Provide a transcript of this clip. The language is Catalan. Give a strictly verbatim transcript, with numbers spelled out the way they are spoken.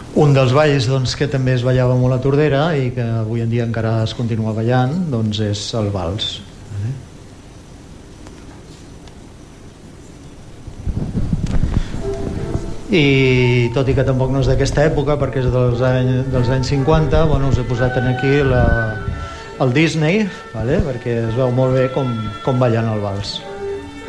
Un dels balls doncs, que també es ballava molt a Tordera i que avui en dia encara es continua ballant, doncs és el vals. I tot i que tampoc no és d'aquesta època perquè és dels anys, dels anys cinquanta, bueno, us he posat aquí la, el Disney, vale? Perquè es veu molt bé com, com ballant el vals.